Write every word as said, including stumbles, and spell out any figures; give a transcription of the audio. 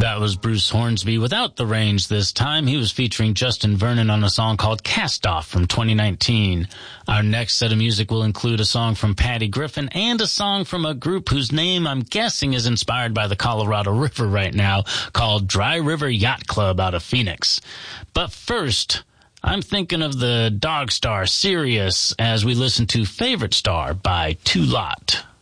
That was Bruce Hornsby without the range this time. He was featuring Justin Vernon on a song called Cast Off from twenty nineteen. Our next set of music will include a song from Patty Griffin and a song from a group whose name I'm guessing is inspired by the Colorado River right now, called Dry River Yacht Club out of Phoenix. But first, I'm thinking of the dog star Sirius as we listen to Favorite Star by Two Lot.